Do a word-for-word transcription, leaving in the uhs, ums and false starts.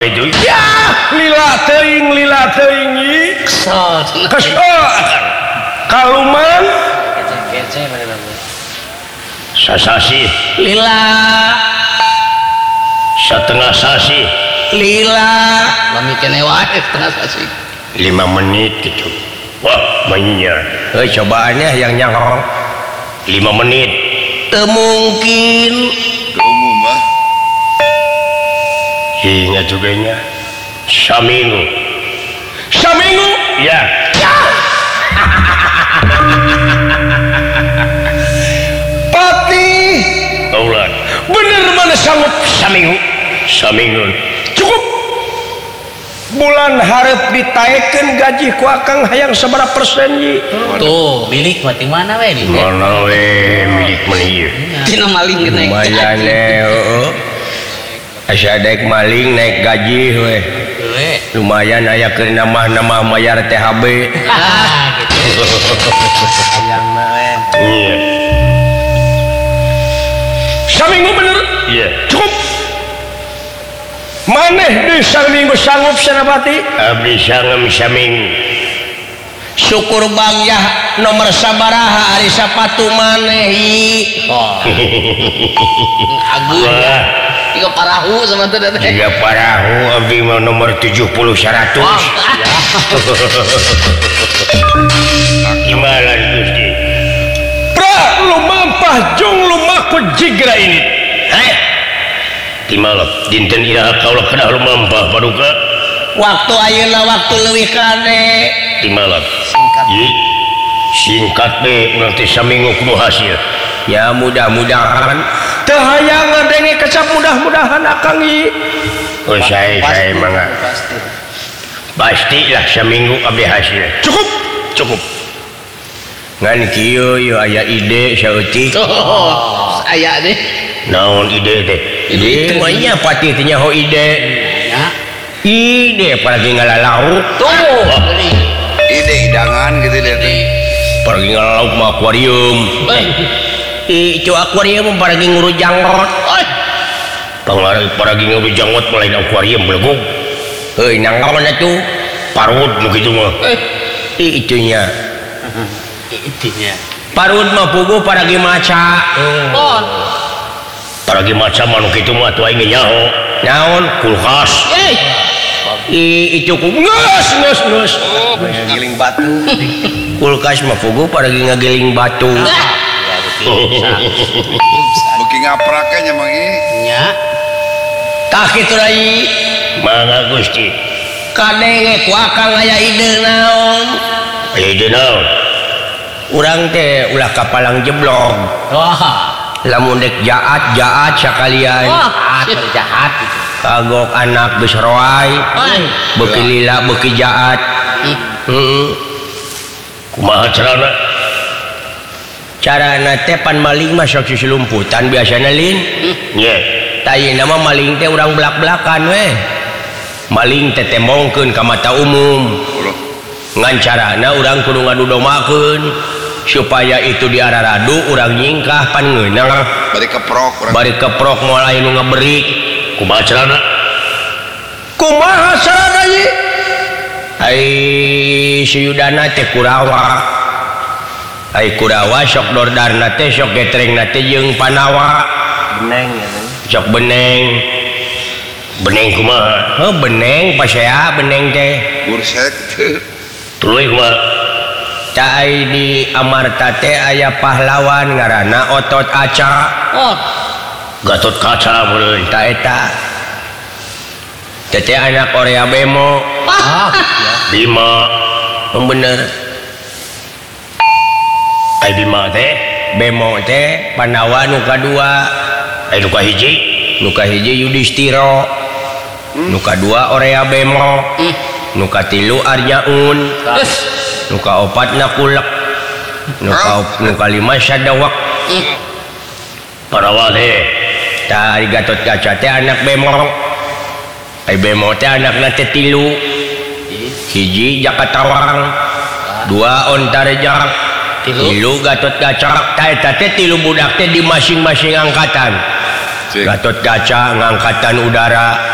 itu ya lila teuing lila teuing kesel kesel kaluman kece mana sasasi lila setengah sasi lila lami kene wae setengah sasi lima menit gitu wah mainnya eh cobaannya yang nyangkong lima menit teu mungkin umum mah ingat juga nya saminggu saminggu ya ya pati Allah bener mana sanggup saminggu saminggu cukup bulan harap ditaikkan gaji ku akang hayang sabaraha persen ji tuh milik mati mana we di mana we milik menieu tina maling gede lumayan heeh asa daek maling naik gaji we lumayan aya keur nama-nama mayar T H B ah gitu sayang mah we iya saminggu bener iya cukup maneh deui saminggu sanggup senapati abdi sangem saminggu syukur bang ya nomor sabaraha ari sapatu maneh oh agung tiga parahu sama teh tiga parahu abdi mah nomor tujuh puluh seratus gimana Gusti pra lu mampah jong lu maku jigra ini heh timalap dinten iraha kaulah kedah lu mampah paduka waktu ayeuna waktu leuwih kade timalap singkat ye singkat be urang teh saminggu kudu hasil ya mudah-mudahan teu hayang ngadenge kecap mudah-mudahan akang ieu oh saya saya mangga pasti pastilah saminggu abdi hasil cukup cukup ngan kieu ieu aya ide saeutik oh aya deh naon ide teh ide mah nya pati teh nyaho ide ya ide pergi ngalalau tuh ide hidangan gitu deh pergi ngalalau mah akuarium itu akuarium pergi ngurus janggot pangarep pergi ngurus janggot lain akuarium belegog heuh nangaon atuh parut nu kitu mah itunya itunya parut mah puguh pergi maca oh pergi maca mah nu kitu mah atuh aing nyaho naon kulkas eh itu nges nges nges oh giling batu kulkas mah puguh pergi ngagiling batu beuki ngapraknya mah ieu nya tah kitu deui mangga Gusti kadenge ku akang aya ide naon ide naon urang teh ulah kapalang jeblok wah lamun dek jaat jaat sakalian wah jahat itu kagok anak geus roai beuki lila beuki jaat heeh kumaha carana carana teh pan maling mah sok silumputan biasana lin nya tayina mah maling teh urang belak-belakan we maling teh tembongkeun ka mata umum ngan carana urang kudu ngadudomakeun supaya itu diararadu urang nyingkah pan ngeunang bari keprok urang bari keprok moal aya nu ngaberik kumaha carana kumaha carana ieu ai siyudana teh kurawa ai kurawa sok dordarna teh sok getrengna teh jeung panawa beneng ya sok beneng beneng kumaha heuh beneng pasea beneng teh bursek tuluy kumaha ta ai di Amarta teh aya pahlawan ngaranna Otot Aca oh Gatot Kaca meureun ta eta teh anak Korea Bemo ah Bima bener ai Bima teh Bemo teh Pandawa nu kadua ai nu kahiji nu kahiji Yudhistira nu kadua Orea Bemo nu katilu Arjaun nu kaopat Nakulak nu ka nu kalima Sadawak Pandawa teh tah ari Gatot Kaca teh anak Bemo ai Bemo teh anakna teh tilu hiji Jakatawang dua Ontareja tilu Gatot Kaca tah eta teh tilu budak teh di masing-masing angkatan Gatot Kaca ngangkatan udara